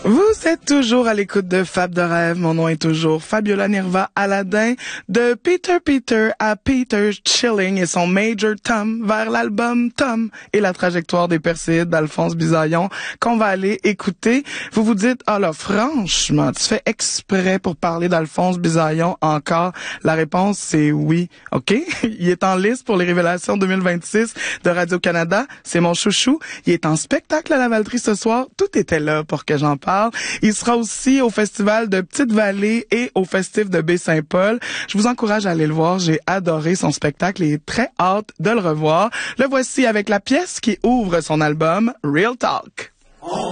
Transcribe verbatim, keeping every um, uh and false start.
Vous êtes toujours à l'écoute de Fab de rêve. Mon nom est toujours Fabiola Nirva Aladin. De Peter Peter à Peter Chilling et son Major Tom vers l'album Tom et la trajectoire des Perséides d'Alphonse Bisaillon qu'on va aller écouter. Vous vous dites, ah là, franchement, tu fais exprès pour parler d'Alphonse Bisaillon encore? La réponse, c'est oui. OK? Il est en liste pour les révélations deux mille vingt-six de Radio-Canada. C'est mon chouchou. Il est en spectacle à la Valtrie ce soir. Tout était là pour que j'en parle. Il sera aussi au festival de Petite-Vallée et au festif de Baie-Saint-Paul. Je vous encourage à aller le voir. J'ai adoré son spectacle et très hâte de le revoir. Le voici avec la pièce qui ouvre son album Real Talk.